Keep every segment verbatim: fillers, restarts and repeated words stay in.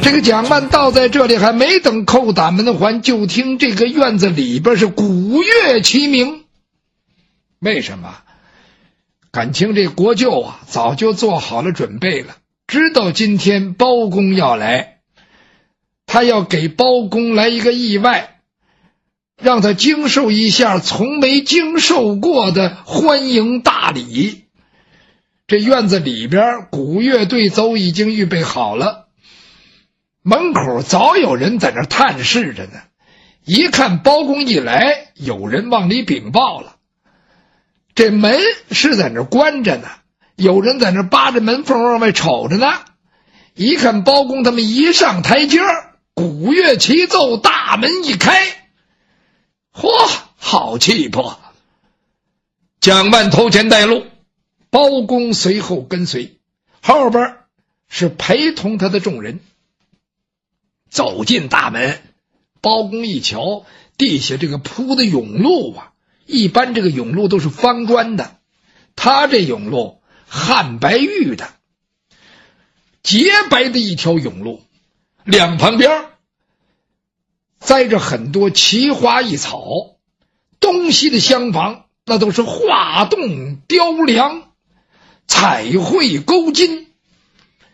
这个蒋万到在这里还没等叩打门环，就听这个院子里边是鼓乐齐鸣。为什么？感情这国舅啊早就做好了准备了，知道今天包公要来，他要给包公来一个意外，让他经受一下从没经受过的欢迎大礼。这院子里边鼓乐队都已经预备好了，门口早有人在那探视着呢。一看包公一来，有人往里禀报了，这门是在那关着呢，有人在那扒着门缝往外瞅着呢。一看包公他们一上台阶，鼓乐齐奏，大门一开，嚯，好气魄！蒋万头前带路，包公随后跟随，后边是陪同他的众人。走进大门，包公一瞧，地下这个铺的甬路啊，一般这个甬路都是方砖的，他这甬路汉白玉的，洁白的一条甬路，两旁边栽着很多奇花异草，东西的厢房那都是画栋雕梁，彩绘勾金。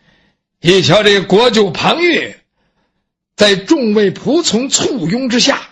一瞧这国舅庞岳在众位仆从簇拥之下，